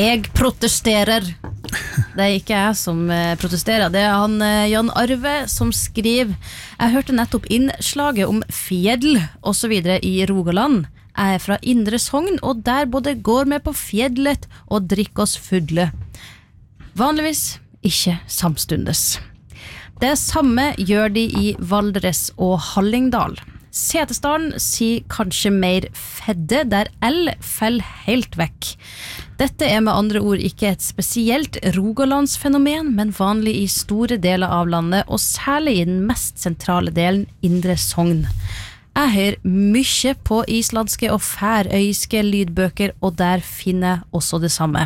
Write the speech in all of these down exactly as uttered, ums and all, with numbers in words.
Jeg protesterer. Det er ikke jeg som protesterer. Det er han Jan Arve som skriver: Jeg hørte nettopp innslaget om fjell og så videre i Rogaland. Jeg er fra Indre Sogn, og der både går med på fjellet og drikker oss fulle. Vanligvis ikke samstundes. Det samme gjør de i Valdres og Hallingdal. Setesdalen sier kanskje mer fedde, der L fell helt vekk. Dette er med andre ord ikke et spesielt Rogalandsfenomen, men vanlig i store deler av landet, og særlig i den mest sentrale delen, Indre Sogn. Jeg hører mye på islandske og færøyske lydbøker, og der finner jeg også det samme.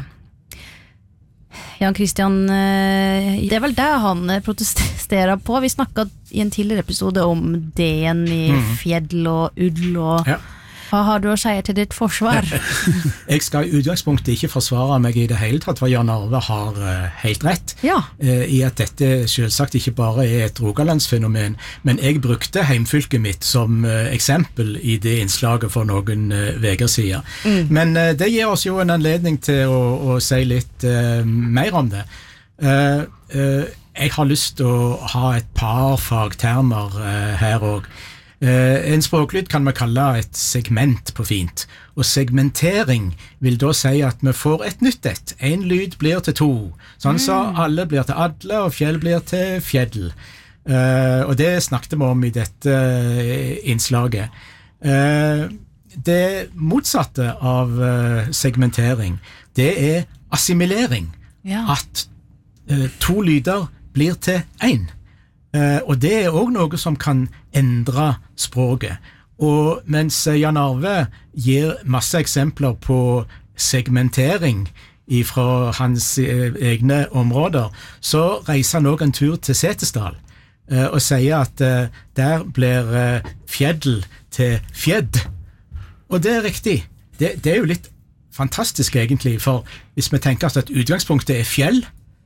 Jan Christian, det er vel det han protesterer på. Vi snakket i en tidligere episode om D-en i fjell og ull og... Ja. Hva har du å si til ditt forsvar? Jeg skal i utgangspunktet ikke forsvare meg i det hele tatt, for Jan Arve har uh, helt rett ja. uh, i at dette selvsagt ikke bare er et Rogalandsfenomen, men jeg brukte heimfylket mitt som uh, eksempel i det innslaget for noen uh, veger siden. Mm. Men uh, det gir oss jo en anledning til å, å si litt uh, mer om det. Uh, uh, jeg har lyst til å ha et par fagtermer uh, her også. Uh, en språklyd kan man kalle et segment på fint, og segmentering vil da si at vi får et nytt et. En lyd blir til to, sånn så alle blir til alle, og fjell blir til fjell. Uh, og det snakket vi om i dette innslaget. Uh, det motsatte av uh, segmentering, det er assimilering. Ja. At uh, to lyder blir til en. Uh, og det er også noe som kan endre språket. Og mens Jan Arve gir masse eksempler på segmentering fra hans uh, egne områder, så reiser han også en tur til Setesdal uh, og sier at uh, der blir uh, fjell til fjedd. Og det er riktig. Det, det er jo litt fantastisk egentlig, for hvis vi tenker oss at utgangspunktet er fjell,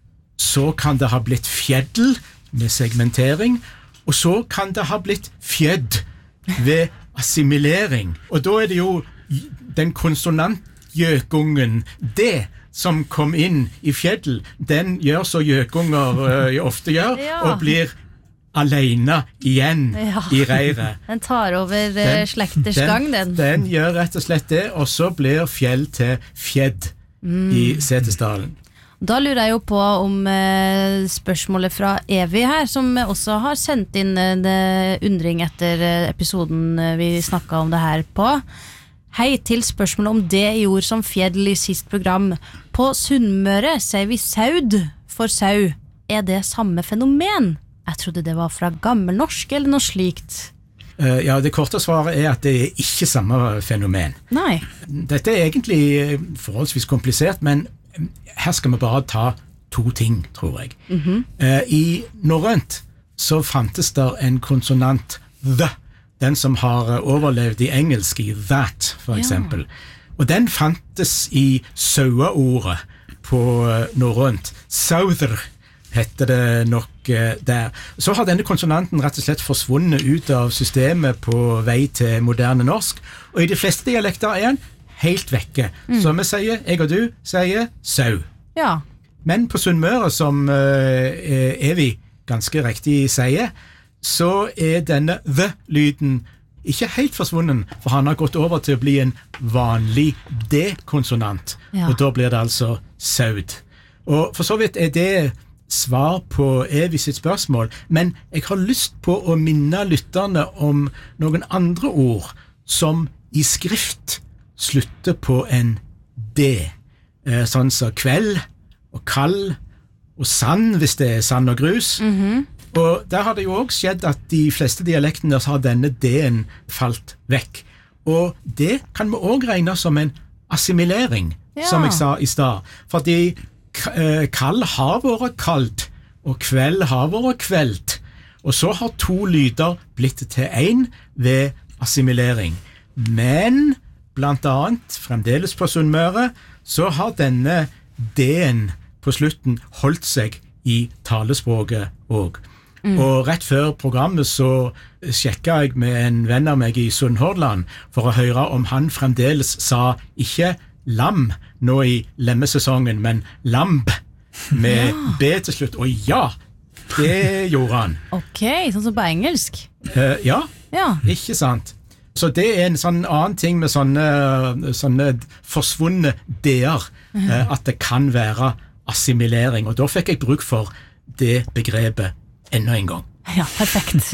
så kan det ha blitt fjell med segmentering, og så kan det ha blitt fjedd ved assimilering. Og da er det jo den konsonantgjøkungen, det som kom inn i fjell, den gjør så gjøkunger uh, ofte gjør, ja. Og blir alene igjen ja. I reiret. Den tar over uh, slekters gang, den. Den gjør rett og slett det, og så blir fjell til fjedd mm. I Setesdalen. Da lurer jeg jo på om eh, spørsmålet fra Evy her, som også har sendt inn en eh, undring etter eh, episoden eh, vi snakket om det her på. Hei til spørsmålet om det i ord som fjell I sist program. På Sunnmøre sier vi saud for sau. Er det samme fenomen? Jeg trodde det var fra gammelnorsk eller noe slikt. Uh, ja, det korte svaret er at det er ikke samme fenomen. Nei. Dette er egentlig forholdsvis komplisert, men her skal vi bare ta to ting, tror jeg. Mm-hmm. Uh, I norrønt så fantes der en konsonant the, den som har overlevd I engelsk I that, for eksempel. Ja. Og den fantes I saueordet på uh, norrønt. Sauther heter det nok uh, der. Så har denne konsonanten rett og slett forsvunnet ut av systemet på vei til moderne norsk, og I de fleste dialekter er den helt vekke. Mm. Så vi sier, jeg og du sier sau. Ja. Men på Sunnmøre, som uh, Evy ganske riktig sier, så er denne the-lyden ikke helt forsvunnen, for han har gått over til å bli en vanlig d-konsonant, ja. Og da blir det altså saud. Og for så vidt er det svar på Evy sitt spørsmål, men jeg har lyst på å minne lytterne om noen andre ord som I skrift slutter på en D, eh, sånn som kveld og kald og sand, hvis det er sand og grus. Mm-hmm. Og der har det jo også skjedd at de fleste dialektene har denne D-en falt vekk. Og det kan vi også regne som en assimilering, ja. Som jeg sa I stad. Fordi eh, kald har vært kaldt, og kveld har vært kveldt. Og så har to lyder blitt til en ved assimilering. Men blant annet, fremdeles på Sunnmøre, så har denne D-en på slutten holdt seg I talespråket også. Mm. Og rett før programmet så sjekket jeg med en venn av meg I Sunnhordland for å høre om han fremdeles sa ikke lam nå i lemmesesongen, men lamb med ja. B til slutt. Og ja, det gjorde han. Ok, sånn som på engelsk. Uh, ja, ja, ikke sant. Så det er en sånn annen ting med sånne, sånne forsvunne D-er, mm-hmm. uh, at det kan være assimilering, og da fikk jeg bruk for det begrepet enda en gang. Ja, perfekt.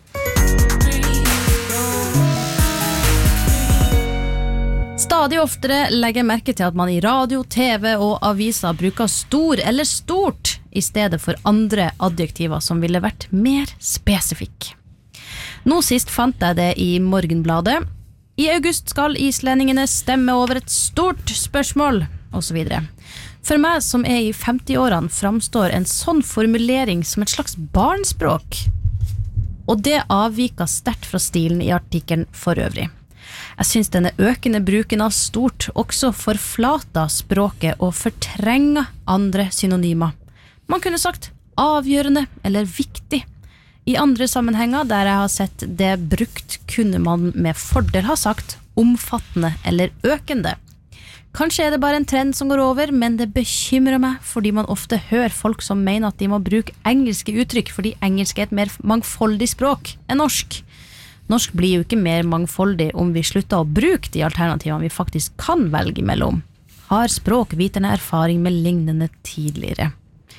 Stadig oftere legger jeg merke til at man i radio, TV og aviser bruker stor eller stort i stedet for andre adjektiver som ville vært mer spesifikk. Nå sist fant jeg det i Morgenbladet. I august skal islendingene stemme over et stort spørsmål, og så videre. For meg som er i femti-årene framstår en sånn formulering som et slags barnspråk. Og det avviker sterkt fra stilen i artikkelen for øvrig. Jeg synes denne økende bruken av stort også forflater språket og fortrenger andre synonymer. Man kunne sagt avgjørende eller viktig. I andre sammenhenger der jeg har sett det brukt, kunne man med fordel ha sagt omfattende eller økende. Kanskje er det bare en trend som går over, men det bekymrer meg fordi man ofte hører folk som mener at de må bruke engelske uttrykk fordi engelsk er et mer mangfoldig språk enn norsk. Norsk blir jo ikke mer mangfoldig om vi slutter å bruke de alternativene vi faktisk kan velge mellom. Har språkviterne erfaring med lignende tidligere?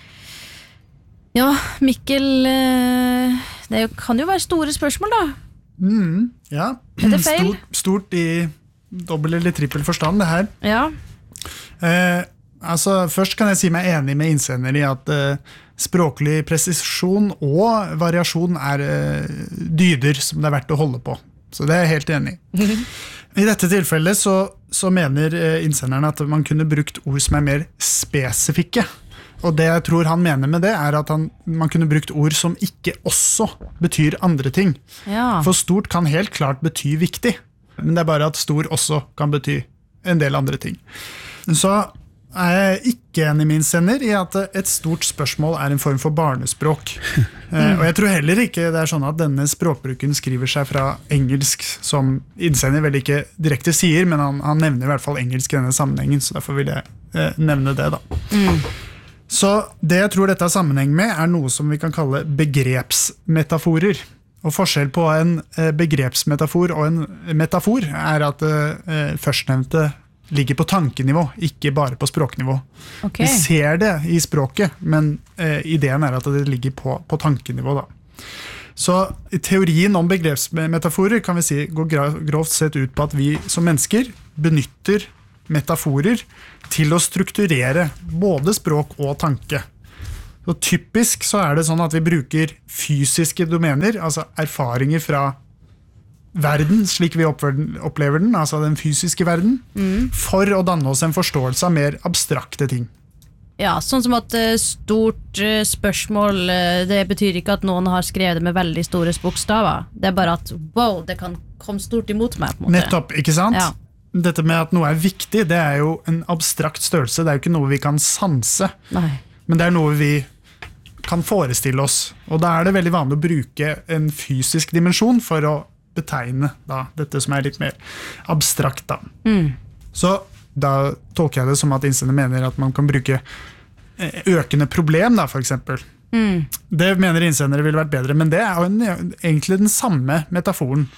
Ja, Mikkel, det kan jo være store spørsmål da. Mm, ja, er det feil? Stort, stort i dobbel eller trippel forstand det her. Ja. Eh, altså, først kan jeg si meg enig med innsender i at eh, språklig presisjon og variasjon er eh, dyder som det er verdt å holde på. Så det er jeg helt enig i. I dette tilfellet så, så mener eh, innsenderen at man kunne brukt ord som er mer spesifikke. Og det jeg tror han mener med det er at han, man kunne brukt ord som ikke også betyr andre ting. Ja. For stort kan helt klart bety viktig. Men det er bare at stor også kan bety en del andre ting. Så er jeg ikke enig med innsender i at et stort spørsmål er en form for barnespråk. mm. Og jeg tror heller ikke det er sånn at denne språkbruken skriver seg fra engelsk, som innsender vel ikke direkte sier, men han, han nevner i hvert fall engelsk i denne sammenhengen, så derfor vil jeg eh, nevne det da. Mm. Så det jeg tror dette har sammenheng med er noe som vi kan kalle begrepsmetaforer. Og forskjell på en begrepsmetafor og en metafor er at eh, førstnevnte ligger på tankenivå, ikke bare på språknivå. Okay. Vi ser det i språket, men eh, ideen er at det ligger på, på tankenivå da. Så teorien om begrepsmetaforer kan vi si går grovt sett ut på at vi som mennesker benytter metaforer til å strukturere både språk og tanke. Så typisk så er det sånn at vi bruker fysiske domener, altså erfaringer fra verden, slik vi opplever den, altså den fysiske verden, mm. for å danne oss en forståelse av mer abstrakte ting. Ja, sånn som at stort spørsmål, det betyr ikke at noen har skrevet det med veldig store bokstaver. Det er bare at, wow, det kan komme stort imot meg, på en måte. Nettopp, ikke sant? Ja. Dette med at noe er viktig, det er jo en abstrakt størrelse, det er jo ikke noe vi kan sanse. Nei. Men det er noe vi kan forestille oss, og da er det veldig vanlig å bruke en fysisk dimensjon for å betegne da, dette som er litt mer abstrakt da. Mm. Så da tolker jeg det som at innsender mener at man kan bruke økende problem da, for eksempel. Mm. Det mener innsendere ville vært bedre, men det er jo en, egentlig den samme metaforen.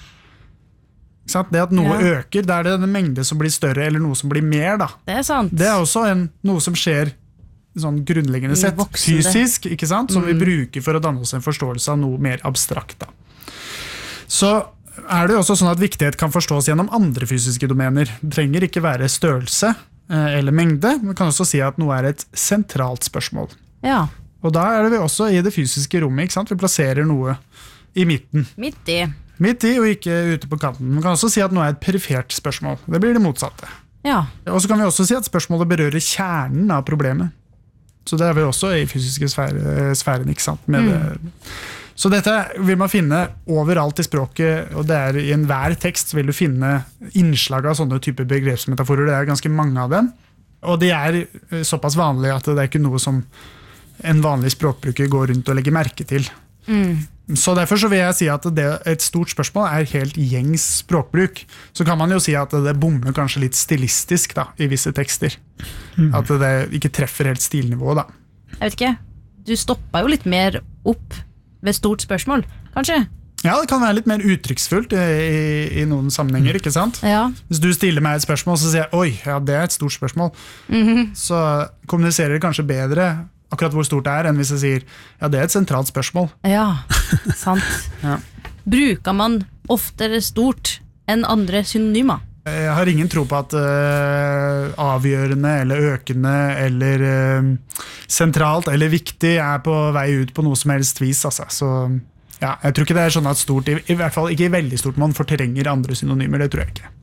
Det at noe ja. øker, det er det en mengde som blir større eller noe som blir mer da. Det er sant. Det er også en, noe som skjer sånn grunnleggende sett, fysisk, ikke sant? Som mm. vi bruker for å danne oss en forståelse av noe mer abstrakt da. Så er det også sånn at viktighet kan forstås gjennom andre fysiske domener. Det trenger ikke være størrelse eh, eller mengde, men kan også si at noe er et sentralt spørsmål. Ja. Og da er det vi også i det fysiske rommet, ikke sant? Vi plasserer noe i midten. Midt i. Midt i og ikke ute på kanten. Man kan også si at noe er et perifert spørsmål. Det blir det motsatte. Ja. Og så kan vi også si at spørsmålet berører kjernen av problemet. Så det er vi også i fysiske sfære, sfæren, ikke sant? Med mm. det. Så dette vil man finne overalt i språket, og det er i enhver tekst vil du finne innslag av sånne typer begrepsmetaforer. Det er ganske mange av dem. Og de er såpass vanlige at det er ikke noe som en vanlig språkbruker går rundt og legger merke til. Mm. Så derfor så vil jeg si at det, et stort spørsmål er helt gjengs språkbruk. Så kan man jo si at det bommer kanskje litt stilistisk da, i visse tekster. Mm. At det ikke treffer helt stilnivået da. Jeg vet ikke, du stopper jo litt mer opp ved stort spørsmål, kanskje? Ja, det kan være litt mer uttrykksfullt i, i, i noen sammenhenger, ikke sant? Ja. Hvis du stiller meg et spørsmål, så sier jeg, oi, ja, det er et stort spørsmål. Mm-hmm. Så kommuniserer det kanskje bedre akkurat hvor stort det er, enn hvis jeg sier, ja, det er et sentralt spørsmål. Ja, sant. Ja. Bruker man oftere stort enn andre synonymer? Jeg har ingen tro på at uh, avgjørende eller økende eller uh, sentralt eller viktig er på vei ut på noe som helst vis. Altså. Så ja, jeg tror ikke det er sånn at stort, i, i hvert fall ikke i veldig stort, man fortrenger andre synonymer, det tror jeg ikke.